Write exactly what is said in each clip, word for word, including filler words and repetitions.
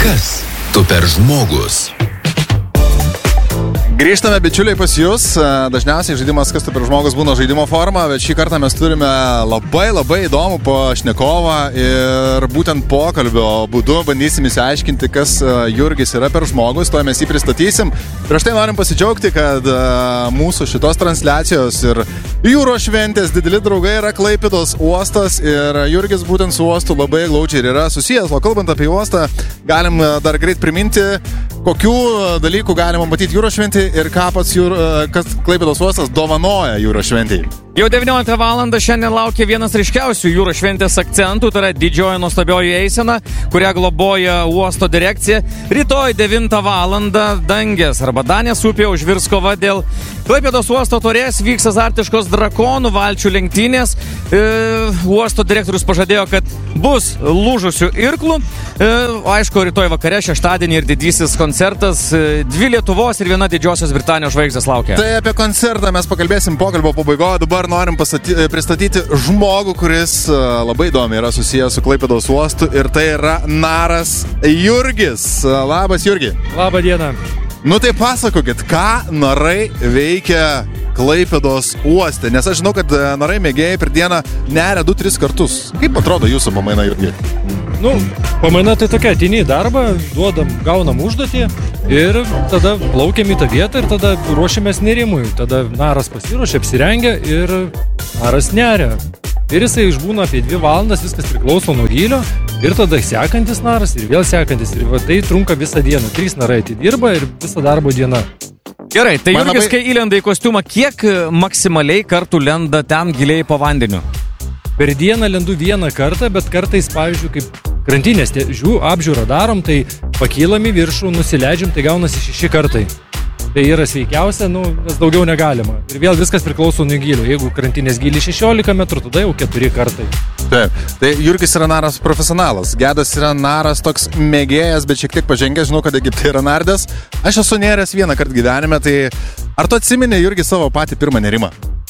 Kas tu per žmogus? Grįžtame, bičiuliai, pas jūs. Dažniausiai žaidimas Kas tu per žmogus būna žaidimo forma, bet šį kartą mes turime labai labai įdomų pašnekovą ir būtent pokalbio būdu bandysim įsiaiškinti, kas Jurgis yra per žmogus, to mes jį pristatysim. Prieš tai norim pasidžiaugti, kad mūsų šitos transliacijos ir jūros šventės dideli draugai yra Klaipėdos uostas ir Jurgis būtent su uostu labai glaudžiai ir yra susijęs. O kalbant apie uostą, galim dar greit priminti, kokių dalykų galima matyti jūros šventėje ir ką pats jūr, kas Klaipėdos uostas dovanoja jūros šventėje. Jau devynioliktą valandą šiandien laukia vienas ryškiausių jūros šventės akcentų, tai yra didžioji nuostabioji eisena, kurią globoja uosto direkcija. Rytoj devintą valandą Dangės arba Danės upėje užvirs kova dėl Klaipėdos uosto taurės, vyks azartiškos drakonų valčių lenktynės. E, uosto direktorius pažadėjo, kad bus lūžusių irklų. E, aišku, rytoj vakare, šeštadienį ir didysis koncertas. E, dvi Lietuvos ir viena Didžiosios Britanijos žvaigždės laukia. Tai apie koncertą mes pakalbėsim pokalbio pabaigoje. Dabar norim pastaty, pristatyti žmogų, kuris labai įdomiai yra susijęs su Klaipėdos uostu ir tai yra naras Jurgis. Labas, Jurgi. Labą dieną. Nu tai pasakokit, ką narai veikia Klaipėdos uoste, nes aš žinau, kad narai mėgėjai per dieną neria du tris kartus. Kaip atrodo jūsų pamaina, Jurgi? Nu, pamaina tai tokia, ateini į darbą, duodam, gaunam užduotį ir tada plaukiam į tą vietą ir tada ruošiamės nerimui. Tada naras pasiruošia, apsirengia ir naras neria. Ir jisai išbūna apie dvi valandas, viskas priklauso nuo gylio ir tada sekantis naras ir vėl sekantis. Ir va, tai trunka visą dieną. Trys narai atidirba ir visą darbo dieną. Gerai, tai Man Jurgis, labai... kai įlenda į kostiumą, kiek maksimaliai kartų lenda ten giliai po vandeniu? Per dieną lendu vieną kartą, bet kartais, pavyzdžiui, kaip krantinės žiū, apžiūrą darom, tai pakylam į viršų, nusileidžiam, tai gaunasi šeši kartai. Tai yra sveikiausia, nu, nes daugiau negalima. Ir vėl viskas priklauso nuo gylio. Jeigu krantinės gylį šešiolika metrų, tada jau keturi kartai. Taip, tai Jurgis yra naras profesionalas. Gedas yra naras toks mėgėjas, bet šiek tiek pažengęs, žinau, kad Egipte yra nardęs. Aš esu nėręs vieną kartą gyvenime, tai ar tu atsimeni, Jurgis, savo patį pirmą nerimą?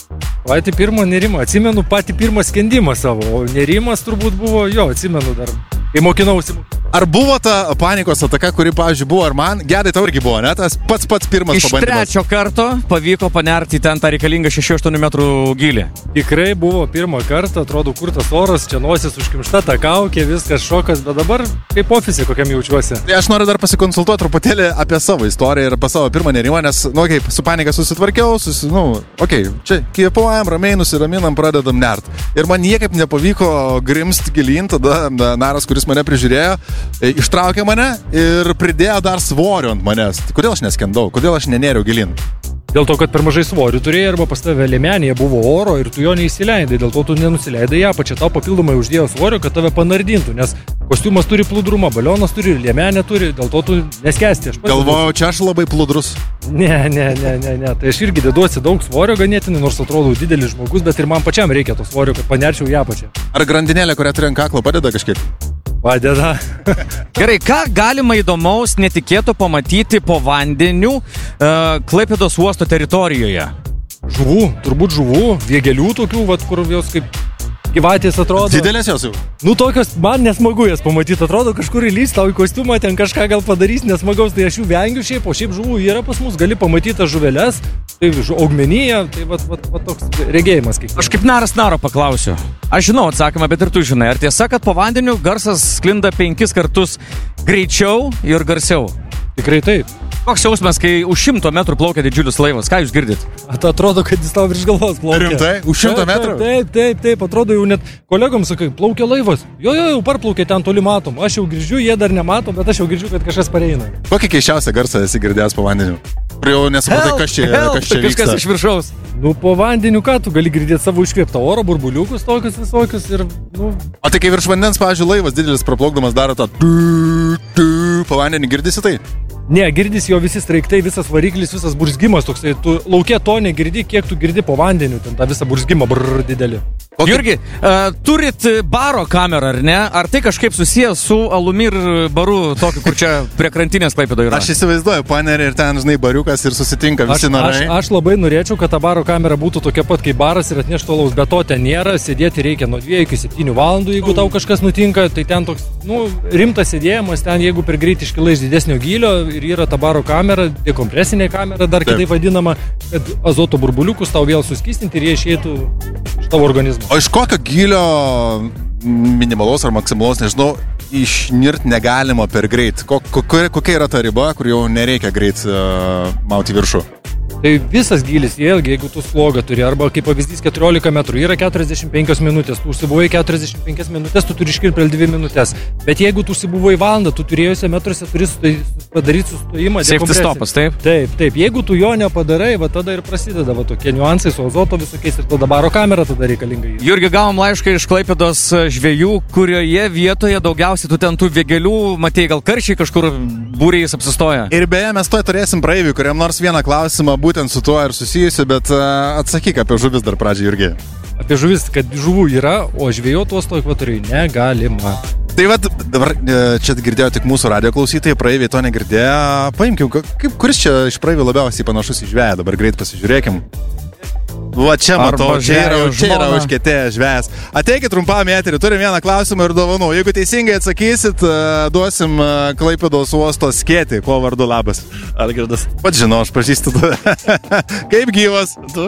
Patį pirmą nerimą, atsimenu patį pirmą skendimą savo, o nerimas turbūt buvo, jo, atsimenu dar, kai mokinausi. Ar buvo ta panikos ataka, kuri, pavyzdžiui, buvo, ar man? Gedai, tau irgi buvo, ne? Tas pats pats pirmas Iš pabandymas. trečio karto pavyko panerti ten tą reikalingą šeši aštuoni metrų gylį. Tikrai buvo pirmą kartą, atrodo, kur tas oras, čia nosis užkimšta, ta kaukė, viskas šokas, bet dabar kaip ofise kokiam jaučiuosi. Tai aš noriu dar pasikonsultuoti truputėlį apie savo istoriją ir apie savo pirmą nerimą, nes, nu, kaip, su panika susitvarkiau, susi, nu, okei, okay, čia kvėpuojam, ramiai nusiraminam, pradedam nert. Ir man niekaip nepavyko grimst gilyn, tada naras, kuris mane prižiūrėjo, ištraukė mane ir pridėjo dar svorio ant manęs. Kodėl aš neskendau? Kodėl aš nenėriau gilin? Dėl to, kad per mažai svorių turėjai arba pas tave liemenėje buvo oro ir tu jo neįsileidai, dėl to tu nenusileidai ją, pačia tau papildomai uždėjo svorio, kad tave panardintų, nes kostiumas turi plūdrumą, balionas turi, liemenė turi, dėl to tu neskęsti. Galvojau, čia aš labai plūdrus. Ne, ne, ne, ne, ne, tai aš irgi deduosi daug svorio ganėtinai, nors atrodo didelis žmogus, bet ir man pačiam reikia to svorio, kad panerčiau ją pačią. Ar grandinėlė, kurią turi ant kaklo, padeda kažkiek? Padeda. Gerai, ką galima įdomaus, netikėto pamatyti po vandeniu uh, Klaipėdos uosto teritorijoje? Žuvų, turbūt žuvų, viegelių tokių, vat, kur jos kaip gyvatės atrodo. Didelės jos jau? Nu tokios, man nesmagu jas pamatyti, atrodo kažkur įlys, tau į kostiumą, ten kažką gal padarys nesmagaus, tai aš jų vengiu šiaip, o šiaip žuvų yra pas mus, gali pamatyti tas žuveles, tai augmenyje, tai vat, vat, vat toks regėjimas. Kiek. Aš kaip naras naro paklausiu. Aš žinau atsakymą, bet ir tu žinai, ar tiesa, kad po vandeniu garsas sklinda penkis kartus greičiau ir garsiau? Tikrai taip. Koks jausmas, kai už šimto metrų plaukia didžiulis laivas? Ką jūs girdit? Tai atrodo, kad jis tau virš galvos plaukia. Rimtai? Už šimto metrų? Taip, taip, taip, atrodo jau net kolegom sakai, plaukia laivas. Jo, jo, jau parplaukia, ten toli matom. Aš jau girdžiu, jie dar nemato, bet aš jau girdžiu, kad kažkas pareina. Kokį keisčiausią garsą esi girdėjęs po vandeniu? Prie jau nesupratai, kas čia, help, kas čia kažkas vyksta. iš viršaus. Nu, po vandeniu ką, tu gali girdėti savo iškvėptą oro, burbuliukus tokius visokius ir, nu... O tai kai virš vandens, pavyzdžiui, laivas didelis praplaukdamas daro tą po vandenį, girdisi tai? Ne, girdis jo visi straiktai, visas variklis, visas burzgimas toksai, tu lauke to negirdi, kiek tu girdi po vandeniu, ten tą visą burzgimą brrr didelį. Kokį... Jurgi, uh, turit baro kamerą, ar ne? Ar tai kažkaip susijęs su Alumir baru, tokiu, kur čia prie krantinės Klaipėdoje yra? Aš įsivaizduoju, panerį ir ten, žinai, bariukas ir susitinka visi narai. Aš, aš labai norėčiau, kad ta baro kamera būtų tokia pat kaip baras ir atneštų alaus, bet to ten nėra, sėdėti reikia nuo dviejų iki septynių valandų, jeigu tau kažkas nutinka, tai ten toks, nu, rimtas sėdėjimas, ten jeigu per greit iškyla iš didesnio gylio ir yra ta baro kamera, dekompresinė kamera, dar kitaip vadinama, kad azoto burbuliukus tau vėl suskystinti ir jie išeitų iš tavo organizmo. O iš kokio gylio minimalaus ar maksimalaus, nežinau, išnirt negalima per greit? Kokia, kokia yra ta riba, kur jau nereikia greit uh, mauti viršų? Tai visas gylis, vėlgi, jeigu tu slogą turi, arba kaip pavyzdys keturiolika metrų, yra keturiasdešimt penkios minutės, tu užsibuvai keturiasdešimt penkias minutės, tu turi iškirti per dvi minutės. Bet jeigu tu užsibuvai valandą, tu turėjusi metruose turi padaryti sustojimą. Safety stopas, taip? Taip, taip. Jeigu tu jo nepadarai, va tada ir prasideda va tokie niuansai su azoto visokiais ir tada baro kamera tada reikalinga. Jurgi, gavom laišką iš Klaipėdos žvejų, kurioje vietoje daugiausiai tu ten tų vėgelių, matei, gal karšiai kažkur būriais apsistoja. Ir beje, mes to turėsim praeivių, kuriam nors vieną klausimą būtent su tuo ir susijusi, bet uh, atsakyk apie žuvis dar pradžią, Jurgi. Apie žuvis, kad žuvų yra, o žvejoti uosto ekvatoriui negalima. Tai va, dabar čia girdėjo tik mūsų radio klausytojai, praeiviai to negirdėjo. Paimkim, kaip, kuris čia iš praeivių labiausiai panašus į žveją, dabar greit pasižiūrėkim. Va čia matau, čia yra, čia yra užkietėjęs žvejas. Ateikit trumpam eterį, turim vieną klausimą ir dovanų. Jeigu teisingai atsakysit, duosim Klaipėdos uosto skėtį. Kuo vardu labas? Algirdas. Pats žinau, aš pažįstu tave. Kaip gyvas? Tu?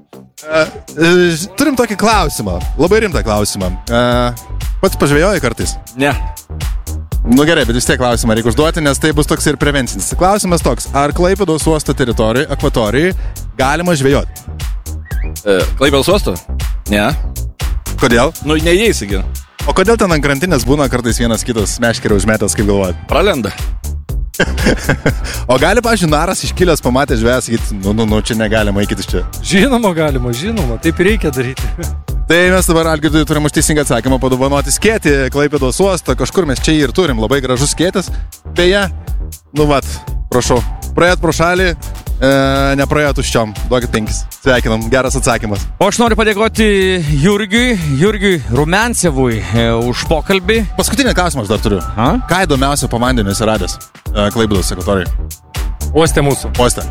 Turim tokį klausimą, labai rimtą klausimą. Pats pažvėjoji kartais? Ne. Nu gerai, bet vis tiek klausimą reikia užduoti, nes tai bus toks ir prevencinis. Klausimas toks, ar Klaipėdos uosto teritorijoje, akvatorijai, galima žvejoti? E, Klaipėdos uosto? Ne. Kodėl? Nu, neįeisi. O kodėl ten ant krantinės būna kartais vienas kitas meškerį užmetęs, kaip galvojat? Pralenda. O gali, pavyzdžiui, naras iškilęs pamatė žvejas, sakyti, nu, nu, nu, čia negalima, eikit iš čia. Žinoma, galima, žinoma, taip reikia daryti. Tai mes dabar, Algirdui, turim už teisingą atsakymą padovanoti skėtį Klaipėdos uostą, kažkur mes čia jį ir turim, labai gražus skėtis. Beje, nu vat, prašau, praėjot pro šalį, e, nepraėjot tuščiom, duokit penkis. Sveikinam, geras atsakymas. O aš noriu padėkoti Jurgiui, Jurgiui Rumencevui e, už pokalbį. Paskutinį klausimą aš dar turiu. A? Ką įdomiausio po vandeniu esi radęs e, Klaipėdos akvatorijai? Uoste mūsų. Uoste.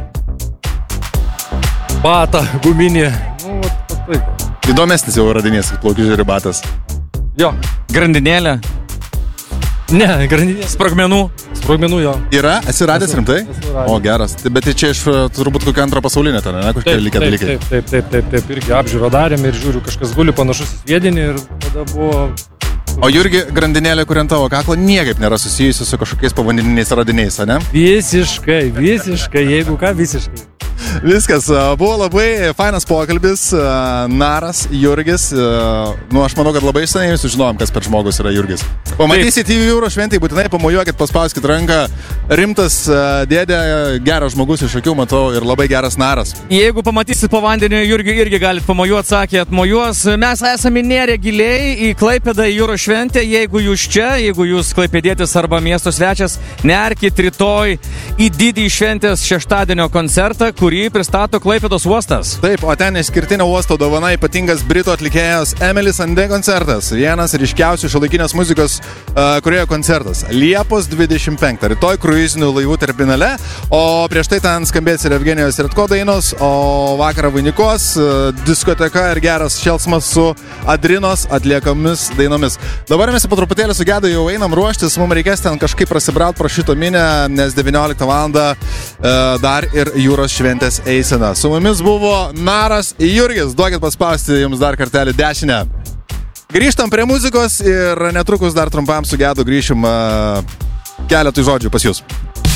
Batą, guminį. Nu, vat, taip. Įdomesnis jau radinys, kaip plaukių žiūri batas. Jo. Grandinėlė. Ne, grandinė. Sprogmenų. Sprogmenų, jo. Yra? Esi radęs Esu, rimtai? esu radęs. O, geras. Tai, bet tai čia iš turbūt kokia antra pasaulinė ten, ne? Kokie likę taip, dalykai? taip, taip, taip, taip, taip, irgi apžiūro darėm ir žiūriu, kažkas guli panašus į sviedinį ir tada buvo... O Jurgi, grandinėlė, kur ant tavo kaklo, niekaip nėra susijusi su kažkokiais povandeniniais radiniais, ne? Visiškai, visiškai, jeigu ką, visiškai. Viskas, buvo labai fainas pokalbis, Naras, Jurgis, nu aš manau, kad labai seniai sužinojom, kas per žmogus yra Jurgis. Pamatysit į jūros šventį, būtinai pamojuokit, paspauskit ranką, rimtas dėdė, geras žmogus iš akių matau ir labai geras Naras. Jeigu pamatysit po vandeniu, Jurgi irgi galit pamojuoti, sakė, atmojuos. Mes esame nėrė giliai į Klaipėdą į jūros šventę, jeigu jūs čia, jeigu jūs klaipėdietis arba miesto svečias, nerkit rytoj į didį šventės šeštadienio koncertą, kurį pristato Klaipėdos uostas. Taip, o ten išskirtinio uosto dovana ypatingas britų atlikėjas Emily Sandé koncertas. Vienas ryškiausių šiuolaikinės muzikos uh, kūrėjo koncertas. Liepos dvidešimt penktą. Rytoj kruizinių laivų terminale, o prieš tai ten skambės ir Evgenijos Redko dainos, o vakarą vainikos uh, diskoteka ir geras šėlsmas su Adrinos atliekamis dainomis. Dabar mes po truputėlį su Gedu jau einam ruoštis, mums reikės ten kažkaip prasibraut pro šito minę, nes devynioliktą valandą uh, dar ir jūros šventės eisena. Su mumis buvo Naras Jurgis. Duokit paspausti jums dar kartelį dešinę. Grįžtam prie muzikos ir netrukus dar trumpam su Gedu grįšim uh, keletui žodžių pas jūs.